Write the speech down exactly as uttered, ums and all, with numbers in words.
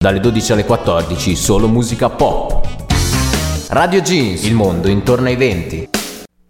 Dalle dodici alle quattordici solo musica pop. Radio Jeans, il mondo intorno ai venti.